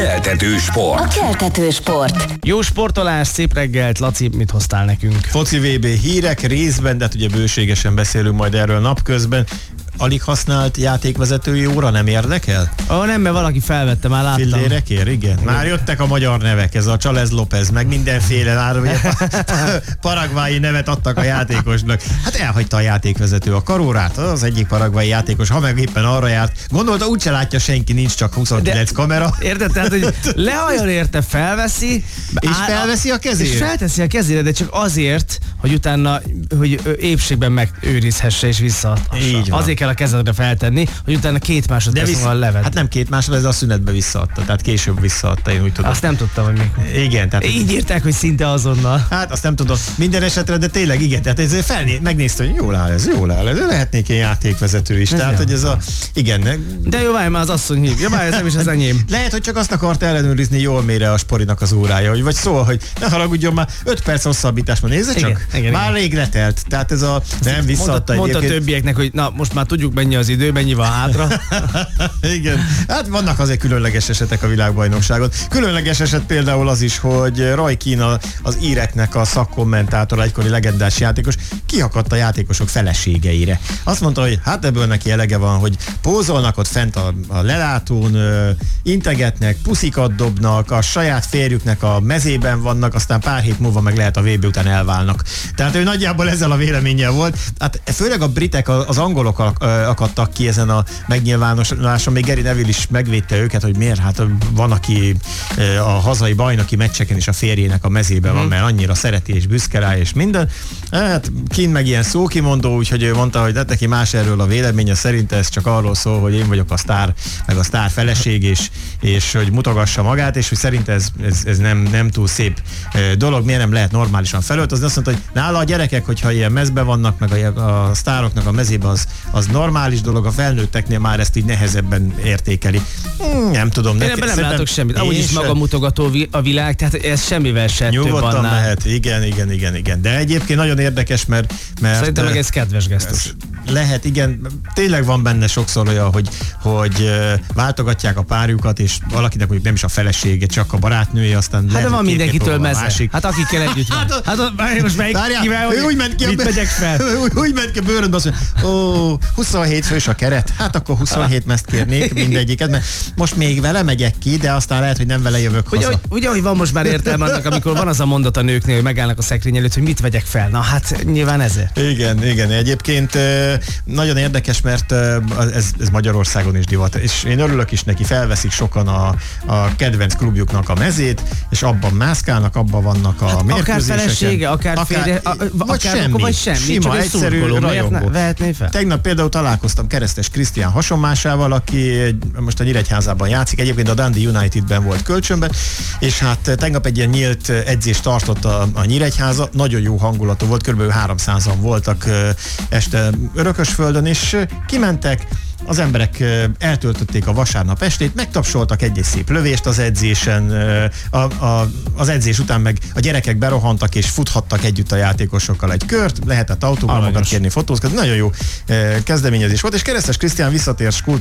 Keltető sport. A keltető sport. Jó sportolás, szép reggelt. Laci, mit hoztál nekünk? Foci VB hírek részben, de hát ugye bőségesen beszélünk majd erről napközben. Alig használt játékvezetői óra nem érdekel? Nem, mert valaki felvette, már láttam. Fillérekért, igen. Már jöttek a magyar nevek, ez a Chalez López, meg mindenféle paragvái nevet adtak a játékosnak. Hát elhagyta a játékvezető a karórát, az egyik paragvái játékos, ha meg éppen arra járt. Gondolta, úgyse látja senki, nincs csak 29 kamera. Érted? Tehát, hogy lehajol érte, felveszi. És felveszi a kezére. És felteszi a kezére, de csak azért, hogy utána, hogy épségben megőrizhesse és visszaadhassa. Azért kell a kezedre feltenni, hogy utána 2 másodperc múlva leved. Hát nem 2 másodperc, ez a szünetbe visszaadta, tehát később visszaadta, én úgy tudom. Azt nem tudtam, hogy mikor. Igen, tehát így írták, hogy szinte azonnal. Hát azt nem tudom. Minden esetre, de tényleg igen, tehát ez megnézte, hogy jól áll ez, lehetnék én játékvezető is. Tehát, hogy ez igen. De jó, várj, már az asszony hívja, várj, ez nem is az enyém. Lehet, hogy csak azt akart ellenőrizni, jól mére a Sporinak az órája, vagy szól, hogy ne haragudjon, már 5 perc hosszabbítás van, nézze csak. Igen, már rég letelt. Tehát ez nem visszaadta mondta többieknek, hogy na, most már tudjuk, mennyi az idő, mennyi van hátra. Igen. Hát vannak azért különleges esetek a világbajnokságon. Különleges eset például az is, hogy Roy Keane, az íreknek a szakkommentátora, egykori legendás játékos, kiakadt a játékosok feleségeire. Azt mondta, hogy hát ebből neki elege van, hogy pózolnak ott fent a lelátón, integetnek, puszikat dobnak, a saját férjüknek a mezében vannak, aztán pár hét múlva meg lehet a VB után elválnak. Tehát ő nagyjából ezzel a véleménnyel volt. Hát főleg a britek, az angolok akadtak ki ezen a megnyilvánuláson, még Gary Neville is megvédte őket, hogy miért, hát van, aki a hazai bajnoki meccseken is a férjének a mezében van, mert annyira szereti és büszke rá és minden. Hát Keane meg ilyen szókimondó, úgyhogy ő mondta, hogy neki más erről a véleménye, szerint ez csak arról szól, hogy én vagyok a sztár, meg a sztár feleség, és hogy mutogassa magát, és hogy szerint ez nem túl szép dolog, miért nem lehet normálisan felöltözni. Azt mondta, hogy nála a gyerekek, hogyha ilyen mezben vannak, meg a sztároknak a mezében, az normális dolog, a felnőtteknél már ezt így nehezebben értékeli. Nem tudom. Én ebben nem látok semmit. Ahogy is maga mutogató a világ, tehát ez semmivel se nyugodtan több annál. Lehet. Igen. De egyébként nagyon érdekes, mert szerintem meg ez kedves gesztus. Lehet, igen. Tényleg van benne sokszor olyan, hogy váltogatják a párjukat, és valakinek mondjuk nem is a felesége, csak a barátnője, aztán hát lehet, de van mindenkitől meze. Másik. Hát akikkel együtt van. Hát most melyik kivel, hogy úgy ment ki mit megyek fel? Úgy ment ki a bőrödbe, azt mondja, 27 fős a keret, hát akkor 27 mezt kérnék mindegyiket, mert most még vele megyek ki, de aztán lehet, hogy nem vele jövök haza. Ugye, hogy van most már értelme annak, amikor van az a mondat a nőknél, hogy megállnak a szekrény előtt, hogy mit vegyek fel. Na hát nyilván ezért. Igen. Egyébként nagyon érdekes, mert ez Magyarországon is divat, és én örülök is neki, felveszik sokan a kedvenc klubjuknak a mezét, és abban mászkálnak, abban vannak a mérkőzéseken. Akár felesége, akár férje, vagy semmi. Sima, egyszerű rajongó. Fel? Tegnap például találkoztam Keresztes Krisztián hasonmásával, aki most a Nyíregyházában játszik, egyébként a Dundee Unitedben volt kölcsönben, és hát tegnap egy ilyen nyílt edzést tartott a Nyíregyháza, nagyon jó hangulatú volt, kb. 300-an voltak este Örökösföldön, és kimentek, az emberek eltöltötték a vasárnap estét, megtapsoltak egy szép lövést az edzésen, az edzés után meg a gyerekek berohantak és futhattak együtt a játékosokkal egy kört, lehetett autogramokat kérni, fotózkodni, nagyon jó kezdeményezés volt, és Keresztes Krisztián visszatért Skulc